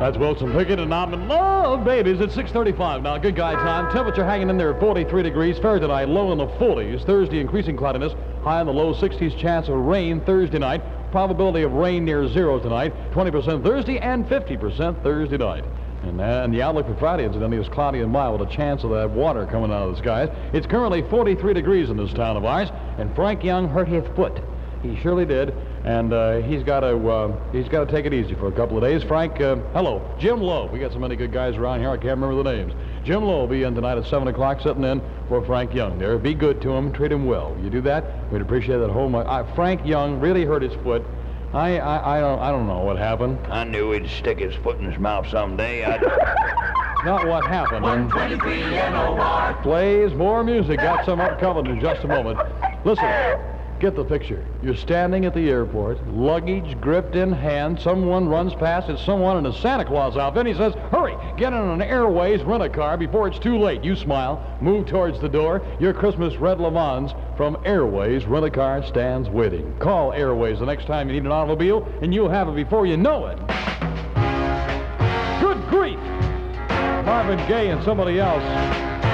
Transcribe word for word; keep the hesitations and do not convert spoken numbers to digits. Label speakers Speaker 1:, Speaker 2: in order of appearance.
Speaker 1: That's Wilson Pickett, and I'm in love, babies. It's six thirty-five now. Good guy time. Temperature hanging in there at forty-three degrees. Fair tonight, low in the forties. Thursday, increasing cloudiness. High in the low sixties. Chance of rain Thursday night. Probability of rain near zero tonight. twenty percent Thursday and fifty percent Thursday night. And, uh, and the outlook for Friday, incidentally, is cloudy and mild with a chance of that water coming out of the skies. It's currently forty-three degrees in this town of ours, and Frank Young hurt his foot. He surely did, and uh, he's got to uh, he's got to take it easy for a couple of days. Frank, uh, hello, Jim Lowe. We got so many good guys around here, I can't remember the names. Jim Lowe will be in tonight at seven o'clock, sitting in for Frank Young. There, be good to him, treat him well. You do that, we'd appreciate that whole much. Uh, Frank Young really hurt his foot. I, I I don't I don't know what happened.
Speaker 2: I knew he'd stick his foot in his mouth someday. I'd...
Speaker 1: Not what happened.
Speaker 3: one twenty-three N O R.
Speaker 1: Plays more music. Got some up coming in just a moment. Listen. Get the picture. You're standing at the airport, luggage gripped in hand. Someone runs past. It's someone in a Santa Claus outfit. He says, hurry, get in an Airways rent-a-car before it's too late. You smile, move towards the door. Your Christmas red Le Mans from Airways Rent-A-Car stands waiting. Call Airways the next time you need an automobile, and you'll have it before you know it. Good grief! Marvin Gaye and somebody else.